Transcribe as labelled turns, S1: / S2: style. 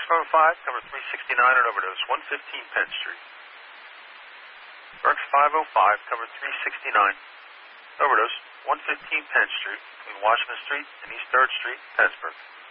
S1: 505, cover 369 on overdose, 115 Penn Street. Berks 505, cover 369, overdose, 115 Penn Street, between Washington Street and East 3rd Street, Pittsburgh.